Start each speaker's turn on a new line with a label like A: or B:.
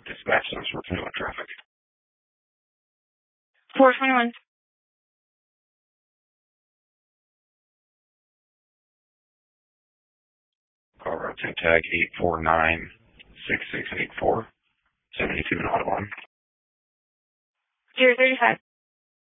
A: Dispatch service for Panola traffic.
B: 421.
A: Car road tag 8496684, 72 in Audubon.
B: 035.